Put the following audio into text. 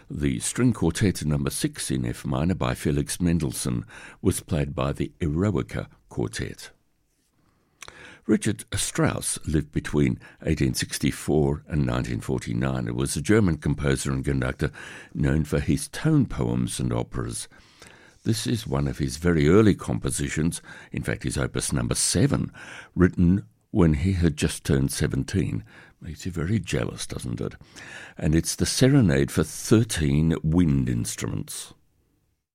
The string quartet number 6 in F minor by Felix Mendelssohn was played by the Eroica Quartet. Richard Strauss lived between 1864 and 1949 and was a German composer and conductor known for his tone poems and operas. This is one of his very early compositions, in fact his opus number 7, written when he had just turned 17. Makes you very jealous, doesn't it? And it's the Serenade for 13 wind instruments.